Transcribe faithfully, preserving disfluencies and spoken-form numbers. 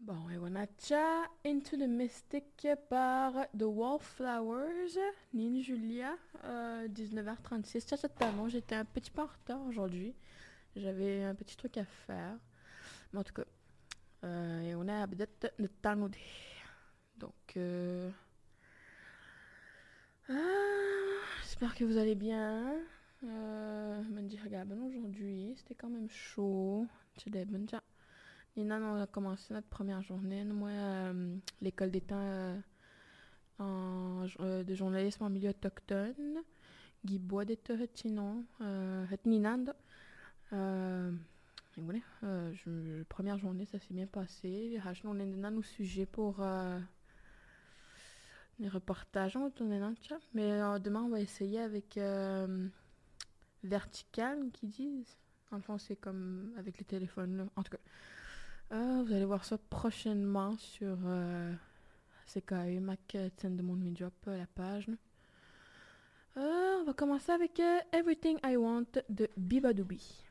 Bon, et on a déjà Into the Mystic par The Wallflowers, Nina Julia, euh, dix-neuf heures trente-six. Ciao, totalement, j'étais un petit peu en retard aujourd'hui. J'avais un petit truc à faire. Mais en tout cas, euh, et on a peut-être le temps. Donc, euh, ah, j'espère que vous allez bien. Euh, je me dis, regarde, aujourd'hui, c'était quand même chaud. Tu sais, bon, déjà. Nina, on a commencé notre première journée. Moi, euh, l'école d'état euh, en, euh, de journalisme en milieu autochtone. Guy Bois d'état Hetinon. Hetninand. Euh, et voilà, euh, je, première journée, ça s'est bien passé. On est dans nos sujets pour euh, les reportages. On est dans le chat. Mais euh, demain, on va essayer avec euh, Vertical, qu'ils disent. En fond, c'est comme avec les téléphones. Là. En tout cas. Euh, vous allez voir ça prochainement sur euh, C K E, Mac de mon Job, la page. Euh, on va commencer avec euh, Everything I Want de Bibadoubi.